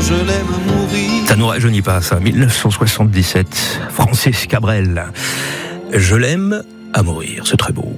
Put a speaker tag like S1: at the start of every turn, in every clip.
S1: je l'aime mourir.
S2: Ça nous rajeunit pas, ça. 1977, Francis Cabrel. Je l'aime à mourir, c'est très beau.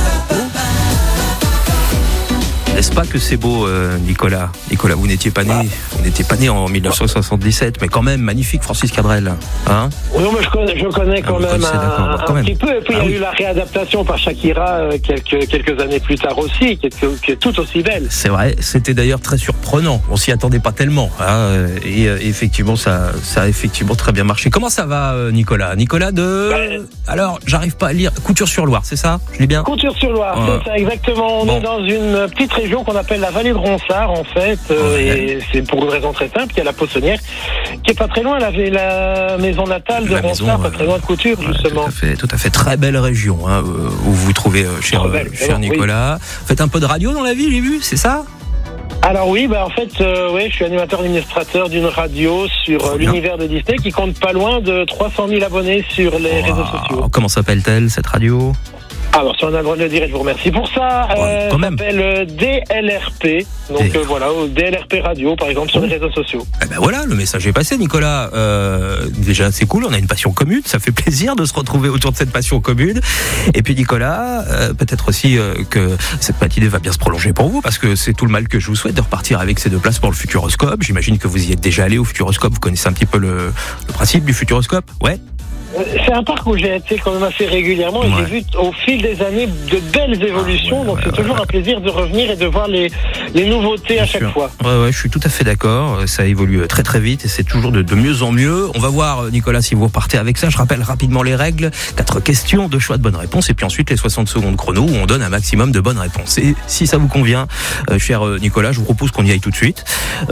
S2: N'est-ce pas que c'est beau, Nicolas ? Nicolas, vous n'étiez pas né. Vous n'étiez pas né en 1977, mais quand même, magnifique, Francis Cabrel. Hein ?
S3: Oui, mais je connais quand même un petit peu. Et puis il y a eu la réadaptation par Shakira quelques années plus tard aussi, qui est tout aussi belle.
S2: C'est vrai, c'était d'ailleurs très surprenant. On s'y attendait pas tellement. Hein, et effectivement, ça a effectivement très bien marché. Comment ça va, Nicolas ? Nicolas Alors, j'arrive pas à lire. Couture-sur-Loire, c'est ça ? Je lis bien ?
S3: Couture-sur-Loire, c'est ça, exactement. On est dans une petite région qu'on appelle la vallée de Ronsard, en fait. Et c'est pour une raison très simple. Il y a la Poissonnière, qui est pas très loin, la maison natale de Ronsard, pas très loin de Couture, justement.
S2: Tout à fait. Très belle région, hein, où vous vous trouvez, cher Nicolas. Oui. Faites un peu de radio dans la vie, j'ai vu, c'est ça ?
S3: Alors oui, en fait, je suis animateur administrateur d'une radio sur l'univers de Disney qui compte pas loin de 300 000 abonnés sur les réseaux sociaux. Comment s'appelle-t-elle, cette radio ? Alors, si on a le droit de le dire, je vous remercie pour ça. Ça s'appelle DLRP. Donc voilà, DLRP Radio, par exemple, sur les réseaux sociaux.
S2: Eh ben voilà, le message est passé, Nicolas. Déjà, c'est cool, on a une passion commune. Ça fait plaisir de se retrouver autour de cette passion commune. Et puis, Nicolas, peut-être aussi que cette matinée va bien se prolonger pour vous, parce que c'est tout le mal que je vous souhaite de repartir avec ces 2 places pour le Futuroscope. J'imagine que vous y êtes déjà allé au Futuroscope. Vous connaissez un petit peu le principe du Futuroscope ? Ouais.
S3: C'est un parc où j'ai été quand même assez régulièrement et j'ai vu au fil des années de belles évolutions. Donc c'est toujours un plaisir de revenir et de voir les nouveautés à chaque fois. Ouais, je suis tout à fait d'accord. Ça évolue très très vite et c'est toujours de mieux en mieux. On va voir, Nicolas, si vous repartez avec ça. Je rappelle rapidement les règles. 4 questions, 2 choix de bonnes réponses et puis ensuite les 60 secondes chrono où on donne un maximum de bonnes réponses. Et si ça vous convient, cher Nicolas, je vous propose qu'on y aille tout de suite.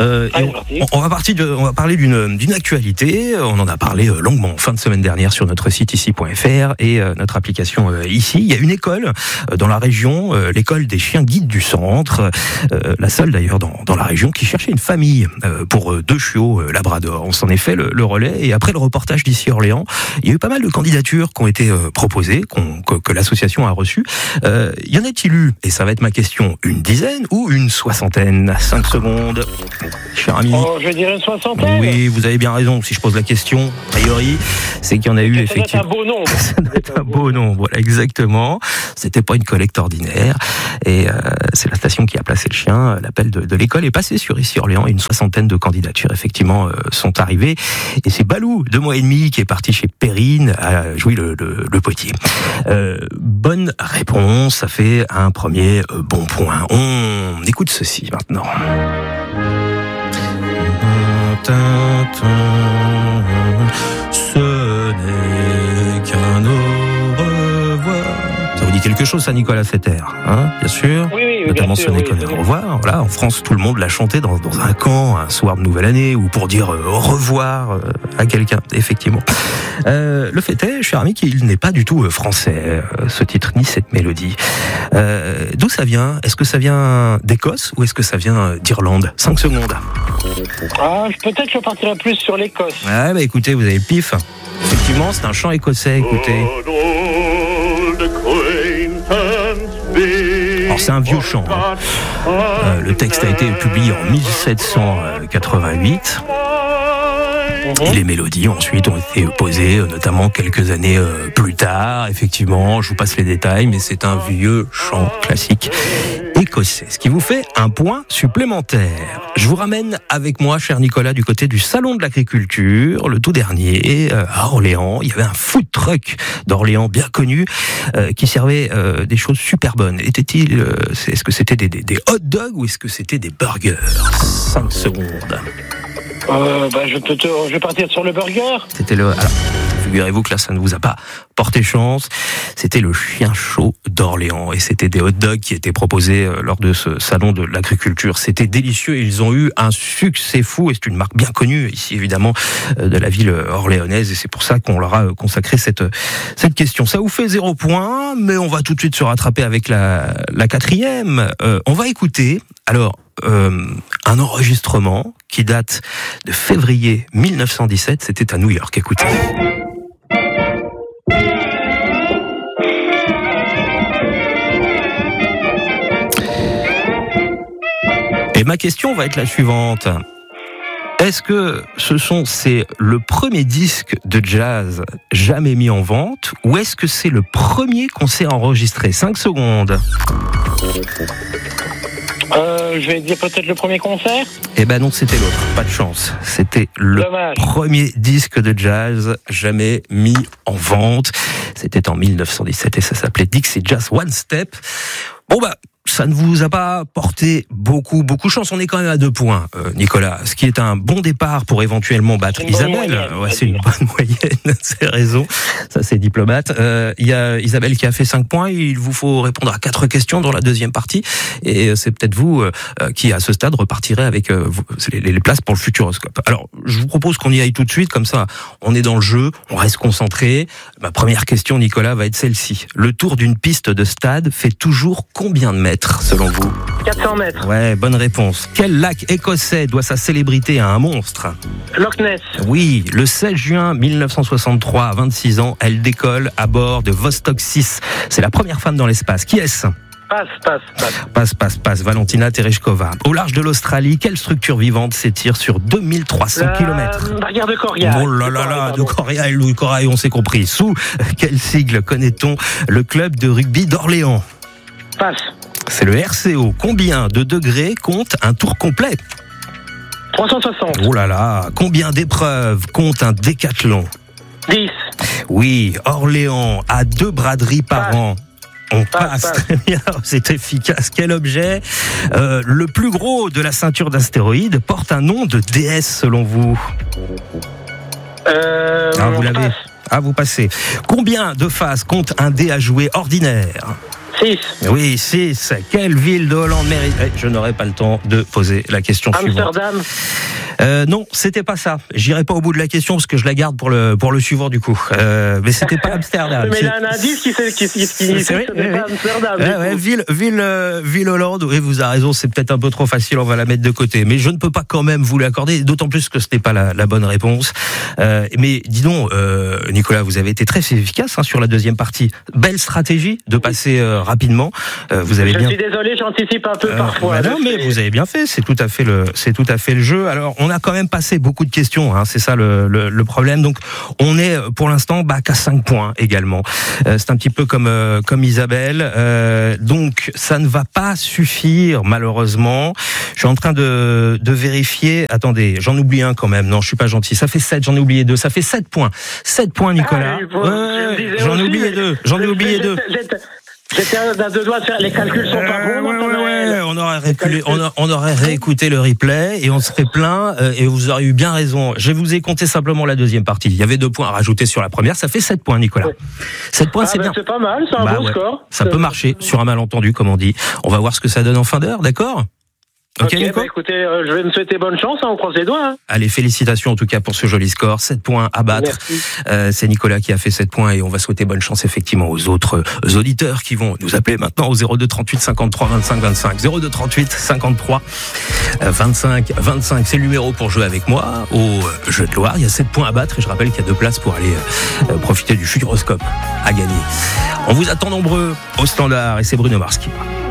S3: On va parler d'une actualité. On en a parlé longuement en fin de semaine dernière sur notre site ici.fr et notre application ici. Il y a une école dans la région, l'école des chiens guides du centre, la seule d'ailleurs dans la région qui cherchait une famille pour 2 chiots labrador. On s'en est fait le relais et après le reportage d'ici Orléans, il y a eu pas mal de candidatures qui ont été proposées, que l'association a reçues. Y en a-t-il eu, et ça va être ma question, une dizaine ou une soixantaine ? 5 secondes, cher ami. Je vais dire une soixantaine.
S2: Oui, vous avez bien raison. Si je pose la question, a priori, c'est qu'il y en a eu effectivement.
S3: Ça doit être un beau nombre.
S2: Ça doit être un beau nombre, voilà, exactement. C'était pas une collecte ordinaire. Et c'est la station qui a placé le chien. L'appel de l'école est passé sur ici Orléans. Une soixantaine de candidatures, effectivement, sont arrivées. Et c'est Balou, 2 mois et demi, qui est parti chez Perrine, à jouer le potier. Bonne réponse, ça fait un premier bon point. On écoute ceci maintenant. Ce n'est qu'un au revoir. Ça vous dit quelque chose, ça, Nicolas, cette air, hein, bien sûr.
S3: Oui,
S2: notamment
S3: bien
S2: ce n'est qu'un au revoir. Voilà, en France, tout le monde l'a chanté dans un camp, un soir de nouvelle année, ou pour dire au revoir à quelqu'un, effectivement. Le fait est, cher ami, qu'il n'est pas du tout français, ce titre, ni cette mélodie. D'où ça vient ? Est-ce que ça vient d'Écosse ou est-ce que ça vient d'Irlande ? 5 secondes.
S3: Peut-être que je partirai plus sur l'Écosse.
S2: Ouais, écoutez, vous avez le pif. Effectivement, c'est un chant écossais, écoutez. Alors c'est un vieux chant. Hein. Le texte a été publié en 1788. Et les mélodies ensuite ont été posées, notamment quelques années plus tard. Effectivement, je vous passe les détails, mais c'est un vieux chant classique écossais. Ce qui vous fait un point supplémentaire. Je vous ramène avec moi, cher Nicolas, du côté du Salon de l'Agriculture, le tout dernier, à Orléans. Il y avait un food truck d'Orléans bien connu qui servait des choses super bonnes. Est-ce que c'était des hot dogs ou est-ce que c'était des burgers ? 5 secondes.
S3: Je vais partir sur le burger.
S2: Alors, figurez-vous que là, ça ne vous a pas porté chance. C'était le chien chaud d'Orléans et c'était des hot dogs qui étaient proposés lors de ce salon de l'agriculture. C'était délicieux. Ils ont eu un succès fou et c'est une marque bien connue ici, évidemment, de la ville orléanaise et c'est pour ça qu'on leur a consacré cette question. Ça vous fait 0 point, mais on va tout de suite se rattraper avec la 4e. On va écouter, alors, un enregistrement qui date de février 1917, c'était à New York, écoutez. Et ma question va être la suivante. Est-ce que c'est le premier disque de jazz jamais mis en vente ou est-ce que c'est le premier concert enregistré? 5 secondes.
S3: Je vais dire peut-être le premier concert.
S2: Eh ben non, c'était l'autre. Pas de chance. C'était le premier disque de jazz jamais mis en vente. C'était en 1917 et ça s'appelait Dixie Jazz One Step. Bon bah, ça ne vous a pas porté beaucoup chance. On est quand même à 2 points, Nicolas. Ce qui est un bon départ pour éventuellement battre Isabelle. C'est une bonne moyenne, c'est raison. Ça, c'est diplomate. Il y a Isabelle qui a fait 5 points. Il vous faut répondre à 4 questions dans la deuxième partie. Et c'est peut-être vous qui, à ce stade, repartirez avec les places pour le Futuroscope. Alors, je vous propose qu'on y aille tout de suite. Comme ça, on est dans le jeu, on reste concentré. Ma première question, Nicolas, va être celle-ci. Le tour d'une piste de stade fait toujours combien de mètres, selon vous?
S3: 400 mètres.
S2: Ouais, bonne réponse. Quel lac écossais doit sa célébrité à un monstre?
S3: Loch Ness.
S2: Oui, le 16 juin 1963, à 26 ans, elle décolle à bord de Vostok 6. C'est la première femme dans l'espace. Qui est-ce? Passe. Valentina Tereshkova. Au large de l'Australie, quelle structure vivante s'étire sur 2300 km?
S3: Barrière de Coria.
S2: Oh là là, de Coria et Louis Corail, on s'est compris. Sous quel sigle connaît-on le club de rugby d'Orléans?
S3: Passe.
S2: C'est le RCO. Combien de degrés compte un tour complet?
S3: 360.
S2: Oh là là, combien d'épreuves compte un décathlon?
S3: 10.
S2: Oui, Orléans a 2 braderies par an. On passe. Très bien, c'est efficace. Quel objet le plus gros de la ceinture d'astéroïdes porte un nom de déesse selon vous? Vous l'avez. Vous passez. Combien de faces compte un dé à jouer ordinaire?
S3: 6.
S2: Oui, 6. Quelle ville de Hollande mérite... Je n'aurai pas le temps de poser la question suivante.
S3: Amsterdam.
S2: Non, c'était pas ça. J'irai pas au bout de la question parce que je la garde pour le suivant du coup. Mais c'était pas Amsterdam.
S3: Mais il y a un indice qui fait que ce n'est pas Amsterdam.
S2: Ville Hollande. Oui, vous avez raison. C'est peut-être un peu trop facile. On va la mettre de côté. Mais je ne peux pas quand même vous l'accorder. D'autant plus que ce n'est pas la bonne réponse. Mais dis donc, Nicolas, vous avez été très efficace sur la deuxième partie. Belle stratégie de passer rapidement. Vous avez
S3: Je suis désolé, j'anticipe un peu parfois.
S2: Non, mais vous avez bien fait. C'est tout à fait le jeu. Alors, on a quand même passé beaucoup de questions, c'est ça le problème. Donc on est pour l'instant qu'à 5 points également. C'est un petit peu comme Isabelle. Donc ça ne va pas suffire malheureusement. Je suis en train de vérifier. Attendez, j'en oublie un quand même. Non, je suis pas gentil. Ça fait 7, j'en ai oublié 2. Ça fait 7 points. 7 points, Nicolas. J'en ai oublié 2.
S3: J'étais à 2 doigts de faire les calculs sont pas bons.
S2: On aurait réécouté le replay et on serait plein et vous auriez eu bien raison. Je vous ai compté simplement la deuxième partie. Il y avait 2 points à rajouter sur la première. Ça fait 7 points, Nicolas. 7 points, c'est bien.
S3: C'est pas mal, c'est un bon score.
S2: Ça peut marcher sur un malentendu, comme on dit. On va voir ce que ça donne en fin d'heure, d'accord?
S3: Ok, écoutez, je vais me souhaiter bonne chance, on croise les doigts.
S2: Allez, félicitations en tout cas pour ce joli score, 7 points à battre. C'est Nicolas qui a fait 7 points et on va souhaiter bonne chance effectivement aux autres auditeurs qui vont nous appeler maintenant au 02 38 53 25 25. 02 38 53 25 25, c'est le numéro pour jouer avec moi au Jeu de Loire. Il y a 7 points à battre et je rappelle qu'il y a 2 places pour aller profiter du Futuroscope à gagner. On vous attend nombreux au standard et c'est Bruno Mars qui parle.